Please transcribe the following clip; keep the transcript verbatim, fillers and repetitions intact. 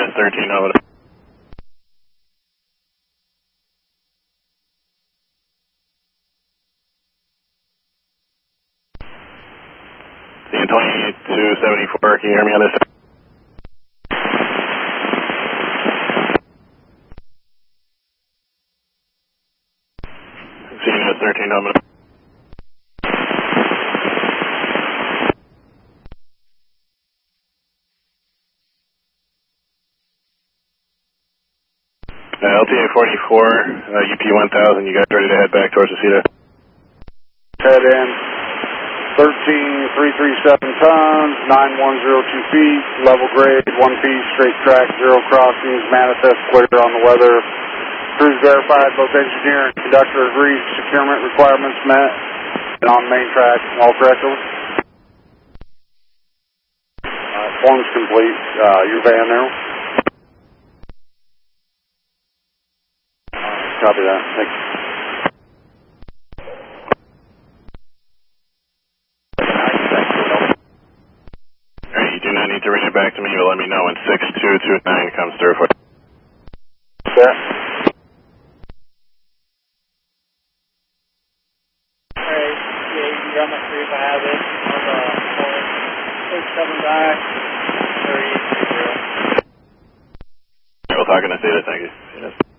thirteen over. Seeing twenty-two seventy-four, can you hear me on this side? Seeing thirteen over. Uh, L T A forty-four, uh, U P one thousand, you guys ready to head back towards the CETA? Head in, thirteen three thirty-seven tons, nine one zero two feet, level grade, one piece, straight track, zero crossings, manifest clear on the weather. Crews verified, both engineer and conductor agreed, securement requirements met, and on main track, all correct over? Uh, forms complete, uh, your van there? Copy that. Thanks. Alright, you do not need to read it back to me, but let me know when six two two nine comes through for you. Yeah. Alright, yeah, you can grab my three if I have it. On the phone. Six, seven back. thirty, zero. We'll talk in the CETA, thank you.